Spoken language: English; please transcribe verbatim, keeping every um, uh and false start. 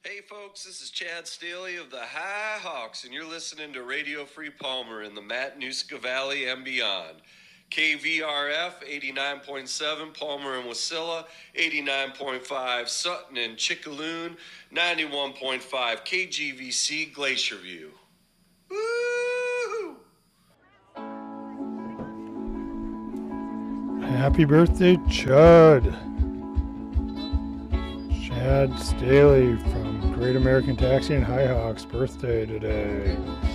Hey folks, this is Chad Staley of the High Hawks, and you're listening to Radio Free Palmer in the Matanuska Valley and beyond. K V R F eighty-nine point seven, Palmer and Wasilla, eighty-nine point five, Sutton and Chickaloon, ninety-one point five, K G V C Glacier View. Woo! Happy birthday, Chud. Chad Staley from Great American Taxi and High Hawks' birthday today.